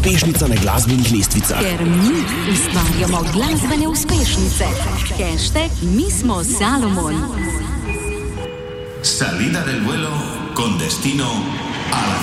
uspešnica na glasbenih lestvicah. Ker mi ustvarjamo glasbene uspešnice. #Mi smo Salomon. Salida del vuelo con destino a la